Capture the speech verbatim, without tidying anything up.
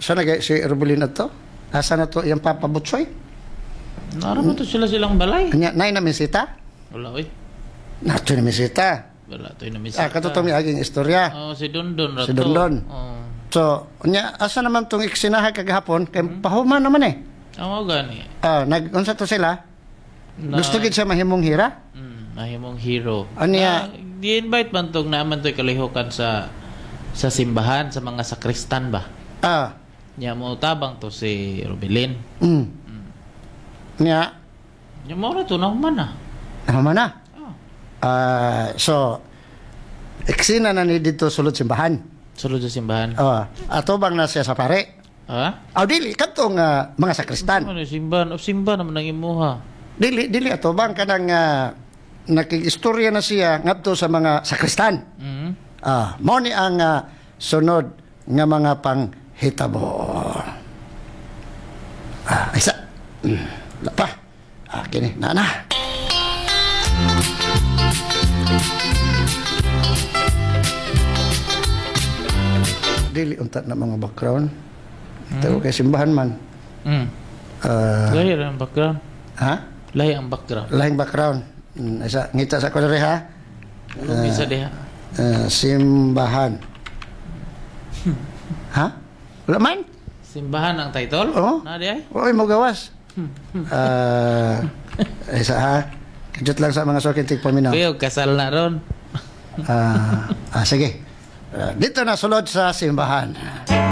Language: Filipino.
sana gay si Rubilin to? Asa na to yung Papa Butsoy? Naramon to sila silang balay. Anya nay na misita? Wala oy. Nato na misita. Wala to na misita. Ah, katotong mi aging istorya. Oh, si Dondon rato. Si Dondon. Oh. So, nya asa naman tong iksinahay kagahapon kay pahuman naman eh. Amo gani. Ah, nag unsa to sila? Na, Gusto gid siya mahimong hira? Mm, mahimong hero. Anya? Na, di-invite man tong naman to'y kalihukan sa sa simbahan, sa mga sakristan ba? Ah, Nya mo tabang to si Rubilin. mm. Nya, Nya mo ra to na man ah. naman na. Oh. Ah, so eksina na ni dito sulod simbahan. Sulod sa simbahan. Ah, ato bang na siya sa pare? Ha? Aw dili katong ah, mga sakristan. Ano simbahan? O simbahan naman ang imuha. Dili dili ato bang kanang uh, nakigistorya na siya ngadto sa mga sakristan. Mhm. Ah, mao ni ang ah, sunod nga mga panghitabo. Ah, isa. Mm, lapa. Ah, kini na na. Dili unta na mga background. Ito kay simbahan man. Mm. Ah, Lahi ang background. ha? Lahi ang background. Lahing background. Mm, isa ngita sa ko diri ha. Ulong isa diha. Ah, simbahan. Ha? Wala man? Simbahan ang title? Oo. Na di ay? Oy, mo gawas. Ah, isa ha. Kajut lang sa mga sokintik paminaw. Kuya, kasal na ron. Ah, ah, sige. Ah, dito na sulod sa simbahan.